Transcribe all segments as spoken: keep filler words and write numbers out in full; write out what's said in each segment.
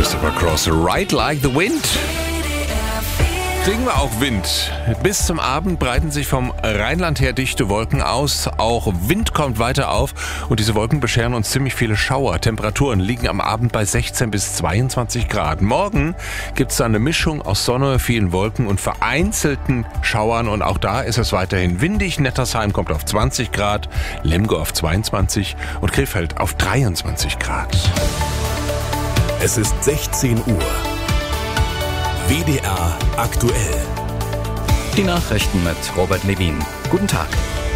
Christopher Cross, Ride Like the Wind. Kriegen wir auch Wind. Bis zum Abend breiten sich vom Rheinland her dichte Wolken aus. Auch Wind kommt weiter auf und diese Wolken bescheren uns ziemlich viele Schauer. Temperaturen liegen am Abend bei sechzehn bis zweiundzwanzig Grad. Morgen gibt es dann eine Mischung aus Sonne, vielen Wolken und vereinzelten Schauern. Und auch da ist es weiterhin windig. Nettersheim kommt auf zwanzig Grad, Lemgo auf zweiundzwanzig und Krefeld auf dreiundzwanzig Grad. Es ist sechzehn Uhr. W D R aktuell. Die Nachrichten mit Robert Levin. Guten Tag.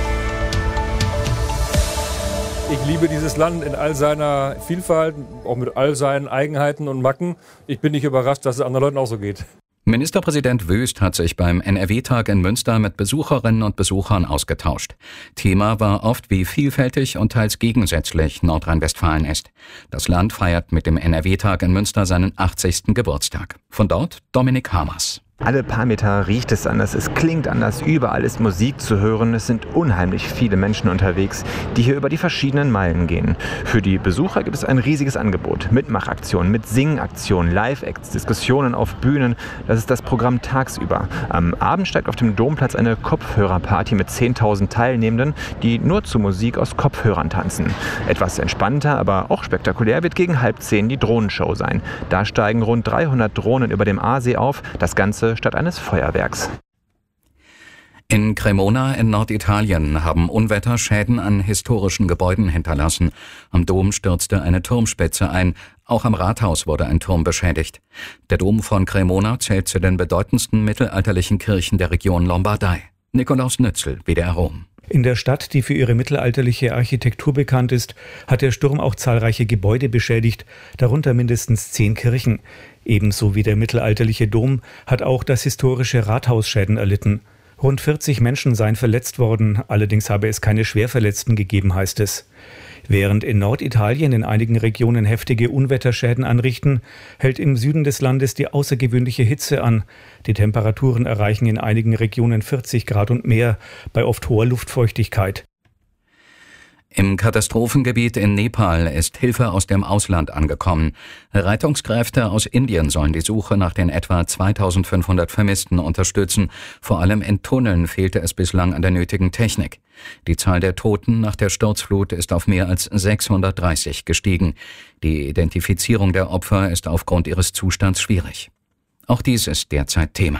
Ich liebe dieses Land in all seiner Vielfalt, auch mit all seinen Eigenheiten und Macken. Ich bin nicht überrascht, dass es anderen Leuten auch so geht. Ministerpräsident Wüst hat sich beim N R W-Tag in Münster mit Besucherinnen und Besuchern ausgetauscht. Thema war oft, wie vielfältig und teils gegensätzlich Nordrhein-Westfalen ist. Das Land feiert mit dem N R W-Tag in Münster seinen achtzigsten Geburtstag. Von dort Dominik Hamers. Alle paar Meter riecht es anders, es klingt anders, überall ist Musik zu hören. Es sind unheimlich viele Menschen unterwegs, die hier über die verschiedenen Meilen gehen. Für die Besucher gibt es ein riesiges Angebot. Mitmachaktionen, mit Singaktionen, Live-Acts, Diskussionen auf Bühnen. Das ist das Programm tagsüber. Am Abend steigt auf dem Domplatz eine Kopfhörerparty mit zehntausend Teilnehmenden, die nur zu Musik aus Kopfhörern tanzen. Etwas entspannter, aber auch spektakulär wird gegen halb zehn die Drohnenshow sein. Da steigen rund dreihundert Drohnen über dem Aasee auf. Das Ganze statt eines Feuerwerks. In Cremona in Norditalien haben Unwetter Schäden an historischen Gebäuden hinterlassen. Am Dom stürzte eine Turmspitze ein. Auch am Rathaus wurde ein Turm beschädigt. Der Dom von Cremona zählt zu den bedeutendsten mittelalterlichen Kirchen der Region Lombardei. Nikolaus Nützel, W D R Rom. In der Stadt, die für ihre mittelalterliche Architektur bekannt ist, hat der Sturm auch zahlreiche Gebäude beschädigt, darunter mindestens zehn Kirchen. Ebenso wie der mittelalterliche Dom hat auch das historische Rathaus Schäden erlitten. Rund vierzig Menschen seien verletzt worden, allerdings habe es keine Schwerverletzten gegeben, heißt es. Während in Norditalien in einigen Regionen heftige Unwetterschäden anrichten, hält im Süden des Landes die außergewöhnliche Hitze an. Die Temperaturen erreichen in einigen Regionen vierzig Grad und mehr, bei oft hoher Luftfeuchtigkeit. Im Katastrophengebiet in Nepal ist Hilfe aus dem Ausland angekommen. Rettungskräfte aus Indien sollen die Suche nach den etwa zweitausendfünfhundert Vermissten unterstützen. Vor allem in Tunneln fehlte es bislang an der nötigen Technik. Die Zahl der Toten nach der Sturzflut ist auf mehr als sechshundertdreißig gestiegen. Die Identifizierung der Opfer ist aufgrund ihres Zustands schwierig. Auch dies ist derzeit Thema.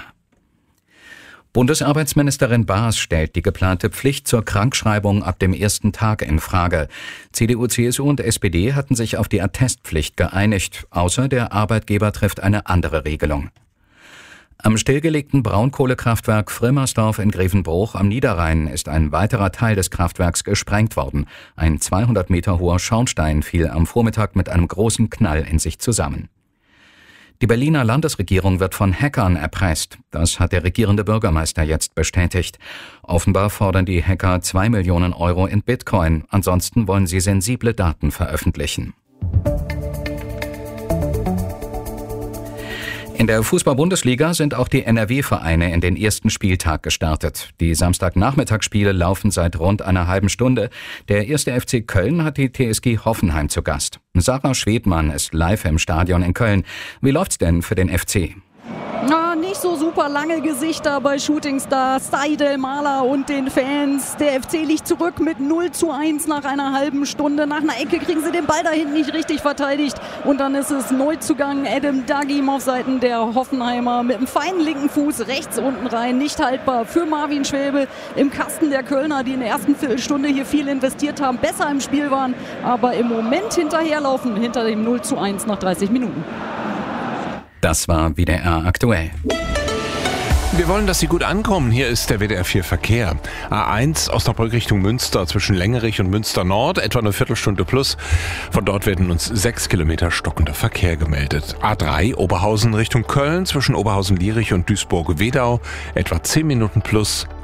Bundesarbeitsministerin Baas stellt die geplante Pflicht zur Krankschreibung ab dem ersten Tag in Frage. C D U, C S U und S P D hatten sich auf die Attestpflicht geeinigt, außer der Arbeitgeber trifft eine andere Regelung. Am stillgelegten Braunkohlekraftwerk Frimmersdorf in Grevenbruch am Niederrhein ist ein weiterer Teil des Kraftwerks gesprengt worden. Ein zweihundert Meter hoher Schornstein fiel am Vormittag mit einem großen Knall in sich zusammen. Die Berliner Landesregierung wird von Hackern erpresst. Das hat der regierende Bürgermeister jetzt bestätigt. Offenbar fordern die Hacker zwei Millionen Euro in Bitcoin. Ansonsten wollen sie sensible Daten veröffentlichen. In der Fußball-Bundesliga sind auch die N R W-Vereine in den ersten Spieltag gestartet. Die Samstagnachmittagsspiele laufen seit rund einer halben Stunde. Der erste F C Köln hat die T S G Hoffenheim zu Gast. Sarah Schwedmann ist live im Stadion in Köln. Wie läuft's denn für den F C? Na, nicht so super lange Gesichter bei Shootingstars Seidel, Mahler und den Fans. Der F C liegt zurück mit null zu eins nach einer halben Stunde. Nach einer Ecke kriegen sie den Ball da hinten nicht richtig verteidigt. Und dann ist es Neuzugang Adam Dagim auf Seiten der Hoffenheimer mit einem feinen linken Fuß rechts unten rein. Nicht haltbar für Marvin Schwäbe im Kasten der Kölner, die in der ersten Viertelstunde hier viel investiert haben, besser im Spiel waren, aber im Moment hinterherlaufen hinter dem null zu eins nach dreißig Minuten. Das war W D R aktuell. Wir wollen, dass Sie gut ankommen. Hier ist der W D R vier Verkehr. A eins Osnabrück Richtung Münster zwischen Längerich und Münster Nord, etwa eine Viertelstunde plus. Von dort werden uns sechs Kilometer stockender Verkehr gemeldet. A drei Oberhausen Richtung Köln zwischen Oberhausen-Lierich und Duisburg-Wedau, etwa zehn Minuten plus.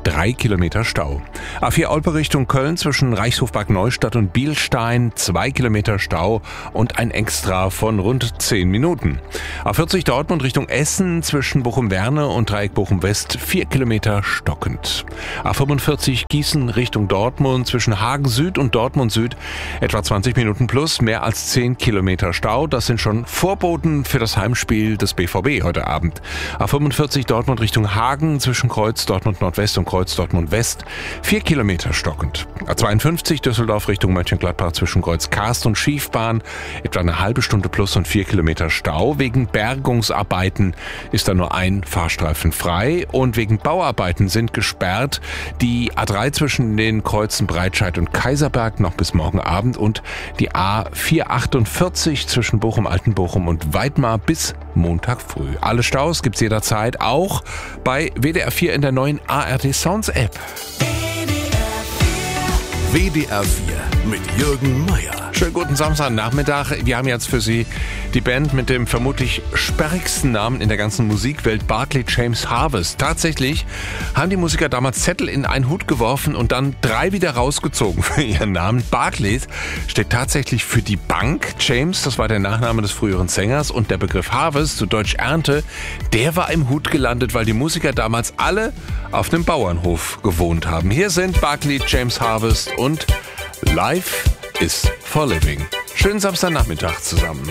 drei Kilometer Stau. A vier Olpe Richtung Köln zwischen Reichshofbad Neustadt und Bielstein, zwei Kilometer Stau und ein Extra von rund zehn Minuten. A vierzig Dortmund Richtung Essen zwischen Bochum-Werne und Dreieck Bochum-West, vier Kilometer stockend. A fünfundvierzig Gießen Richtung Dortmund zwischen Hagen Süd und Dortmund Süd, etwa zwanzig Minuten plus, mehr als zehn Kilometer Stau. Das sind schon Vorboten für das Heimspiel des B V B heute Abend. A fünfundvierzig Dortmund Richtung Hagen zwischen Kreuz Dortmund Nordwest und Kreuz Dortmund West, vier Kilometer stockend. A zweiundfünfzig Düsseldorf Richtung Mönchengladbach zwischen Kreuz Karst und Schiefbahn, etwa eine halbe Stunde plus und vier Kilometer Stau. Wegen Bergungsarbeiten ist da nur ein Fahrstreifen frei und wegen Bauarbeiten sind gesperrt die A drei zwischen den Kreuzen Breitscheid und Kaiserberg noch bis morgen Abend und die A vierhundertachtundvierzig zwischen Bochum-Altenbochum und Weidmar bis Montag früh. Alle Staus gibt's jederzeit auch bei W D R vier in der neuen A R D Sounds App. W D R vier mit Jürgen Meier. Schönen guten Samstagnachmittag. Wir haben jetzt für Sie die Band mit dem vermutlich sperrigsten Namen in der ganzen Musikwelt, Barclay James Harvest. Tatsächlich haben die Musiker damals Zettel in einen Hut geworfen und dann drei wieder rausgezogen für ihren Namen. Barclay steht tatsächlich für die Bank. James, das war der Nachname des früheren Sängers, und der Begriff Harvest, zu Deutsch Ernte, der war im Hut gelandet, weil die Musiker damals alle auf einem Bauernhof gewohnt haben. Hier sind Barclay James Harvest und Life is for Living. Schönen Samstagnachmittag zusammen.